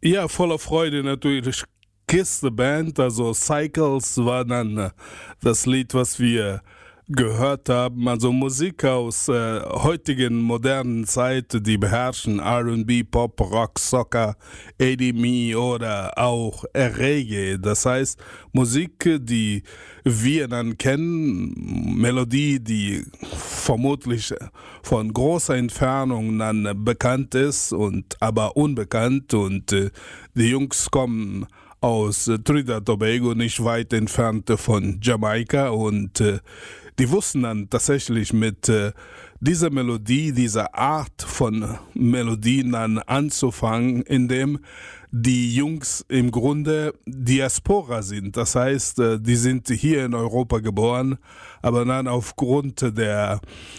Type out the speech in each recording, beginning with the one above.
Ja, voller Freude natürlich. Kiss the Band, also Cycles war dann das Lied, was wir gehört haben. Also Musik aus heutigen modernen Zeit, die beherrschen R&B, Pop, Rock, Soca, EDM oder auch Reggae. Das heißt Musik, die wir dann kennen, Melodie, die vermutlich von großer Entfernung dann bekannt ist und aber unbekannt und die Jungs kommen aus Trinidad und Tobago, nicht weit entfernt von Jamaika und die wussten dann tatsächlich mit dieser Melodie, dieser Art von Melodien dann anzufangen, indem die Jungs im Grunde Diaspora sind. Das heißt, die sind hier in Europa geboren, aber dann aufgrund der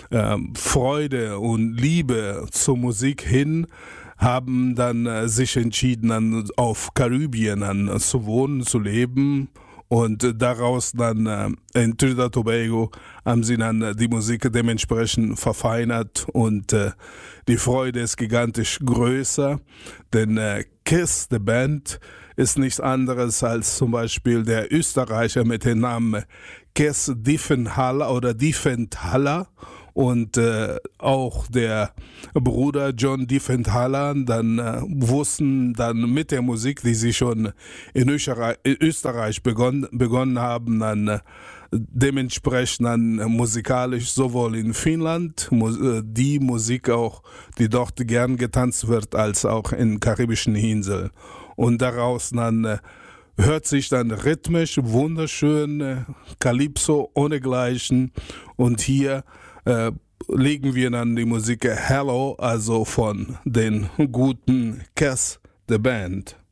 Freude und Liebe zur Musik hin haben dann sich entschieden, dann auf Karibien dann zu wohnen, zu leben. Und daraus dann in Trinidad und Tobago haben sie dann die Musik dementsprechend verfeinert und die Freude ist gigantisch größer, denn Kiss the Band ist nichts anderes als zum Beispiel der Österreicher mit dem Namen Kes Diefenhaller oder Diefenthaler und auch der Bruder John Diefenthaler dann wussten dann mit der Musik, die sie schon in Österreich begonnen haben, dann dementsprechend dann musikalisch sowohl in Finnland die Musik auch, die dort gern getanzt wird, als auch in karibischen Inseln. Und daraus dann hört sich dann rhythmisch wunderschön Calypso ohnegleichen und hier legen wir dann die Musik Hello, also von den guten Kiss the Band.